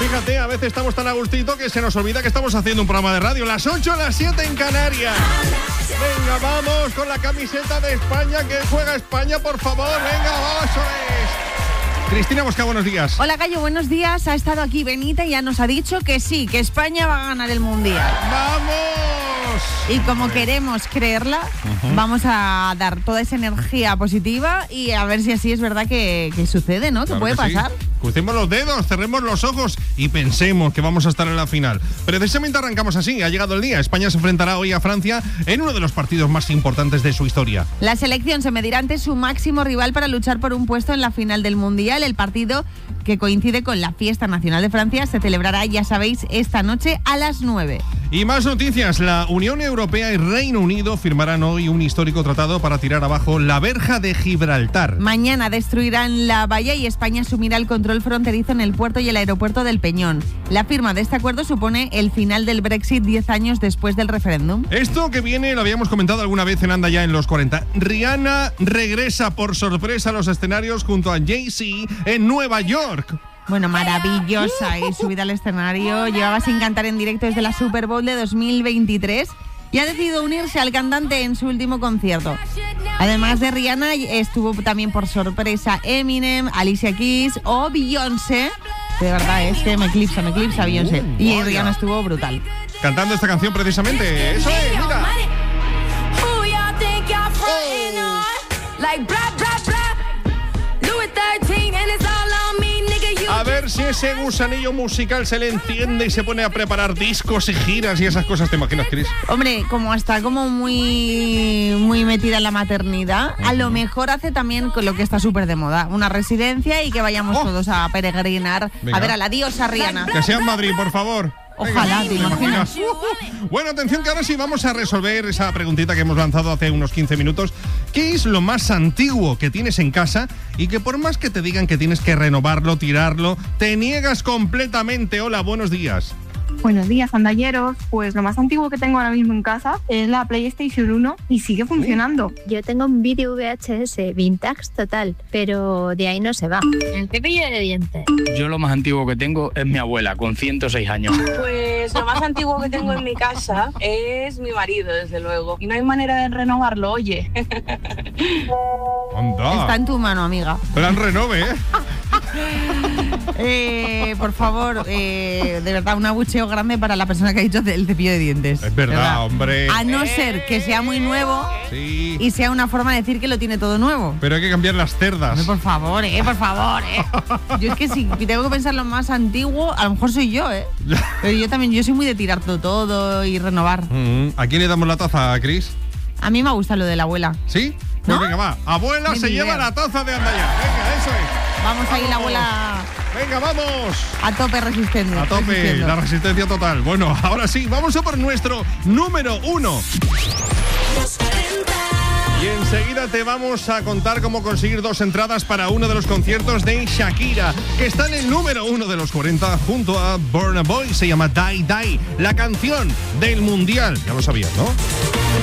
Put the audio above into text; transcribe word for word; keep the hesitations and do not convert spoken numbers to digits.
Fíjate, a veces estamos tan a gustito que se nos olvida que estamos haciendo un programa de radio. Las ocho, las siete en Canarias. Venga, vamos con la camiseta de España, que juega España, por favor. Venga, vamos, eso es. Cristina Bosca, buenos días. Hola, Cayo, buenos días. Ha estado aquí Benita y ya nos ha dicho que sí, que España va a ganar el Mundial. ¡Vamos! Y como queremos creerla, uh-huh. vamos a dar toda esa energía positiva y a ver si así es verdad que, que sucede, ¿no? Claro ¿Qué puede que pasar? Sí. Crucemos los dedos, cerremos los ojos y pensemos que vamos a estar en la final. Precisamente arrancamos así, ha llegado el día. España se enfrentará hoy a Francia en uno de los partidos más importantes de su historia. La selección se medirá ante su máximo rival para luchar por un puesto en la final del Mundial. El partido, que coincide con la Fiesta Nacional de Francia, se celebrará, ya sabéis, esta noche a las nueve. Y más noticias. La Unión Europea y Reino Unido firmarán hoy un histórico tratado para tirar abajo la verja de Gibraltar. Mañana destruirán la valla y España asumirá el control fronterizo en el puerto y el aeropuerto del Peñón. La firma de este acuerdo supone el final del Brexit diez años después del referéndum. Esto que viene lo habíamos comentado alguna vez en Anda Ya en los cuarenta. Rihanna regresa por sorpresa a los escenarios junto a Jay-Z en Nueva York. Bueno, maravillosa y subida al escenario. Llevaba sin cantar en directo desde la Super Bowl de dos mil veintitrés y ha decidido unirse al cantante en su último concierto. Además de Rihanna, estuvo también por sorpresa Eminem, Alicia Keys o Beyoncé. De verdad, es que me eclipsa, me eclipsa Beyoncé. Uh, y vaya. Rihanna estuvo brutal. Cantando esta canción precisamente. Eso es, mira. A ver si ese gusanillo musical se le enciende y se pone a preparar discos y giras y esas cosas, ¿te imaginas, Cris? Hombre, como está como muy muy metida en la maternidad, uh-huh. a lo mejor hace también con lo que está súper de moda, una residencia y que vayamos oh. todos a peregrinar. Venga. A ver a la diosa Rihanna. Que sea en Madrid, por favor. Ojalá, Venga, te imaginas. Uh-huh. Bueno, atención que ahora sí vamos a resolver esa preguntita que hemos lanzado hace unos quince minutos. ¿Qué es lo más antiguo que tienes en casa y que por más que te digan que tienes que renovarlo, tirarlo, te niegas completamente? Hola, buenos días. Buenos días, andalleros. Pues lo más antiguo que tengo ahora mismo en casa es la PlayStation uno y sigue funcionando. Yo tengo un vídeo V H S vintage total, pero de ahí no se va. El cepillo de dientes. Yo lo más antiguo que tengo es mi abuela, con ciento seis años. Pues lo más antiguo que tengo en mi casa es mi marido, desde luego. Y no hay manera de renovarlo, oye. Anda. Está en tu mano, amiga. Plan renove, ¿eh? eh por favor, eh, de verdad, un abucheo grande para la persona que ha dicho el cepillo de dientes. Es verdad, ¿verdad? hombre. A no ser que sea muy nuevo sí. y sea una forma de decir que lo tiene todo nuevo. Pero hay que cambiar las cerdas. Hombre, por favor, eh, por favor, eh. Yo es que si tengo que pensar lo más antiguo, a lo mejor soy yo, eh. Pero yo también, yo soy muy de tirar todo, todo y renovar. Mm, ¿A quién le damos la taza, Cris? A mí me gusta lo de la abuela. ¿Sí? Pues ¿no? venga, va. Abuela Ni se idea. lleva la taza de Anda Ya. Venga, eso es. Vamos ahí, la abuela. Venga, vamos. A tope resistiendo. A tope, resistiendo. la resistencia total. Bueno, ahora sí, vamos a por nuestro número uno. Y enseguida te vamos a contar cómo conseguir dos entradas para uno de los conciertos de Shakira, que está en el número uno de los cuarenta junto a Burna Boy. Se llama Die Die, la canción del Mundial. Ya lo sabías, ¿no?